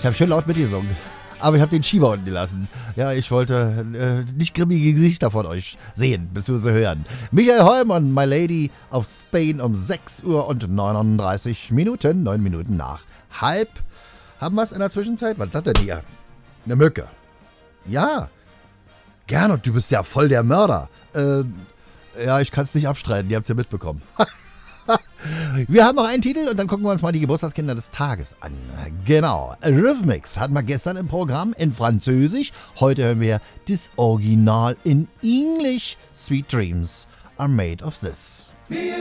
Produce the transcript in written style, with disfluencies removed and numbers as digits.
Ich habe schön laut mitgesungen. Aber ich habe den Schieber unten gelassen. Ja, ich wollte nicht grimmige Gesichter von euch sehen, bzw. hören. Michael Holm und My Lady of Spain um 6 Uhr und 39 Minuten. 9 Minuten nach halb. Haben wir es in der Zwischenzeit? Was ist das denn hier? Eine Mücke. Ja. Gernot, du bist ja voll der Mörder. Ja, ich kann es nicht abstreiten. Ihr habt es ja mitbekommen. Wir haben noch einen Titel und dann gucken wir uns mal die Geburtstagskinder des Tages an. Genau. Rhythmix hatten wir gestern im Programm in Französisch. Heute hören wir das Original in English. Sweet Dreams are made of this.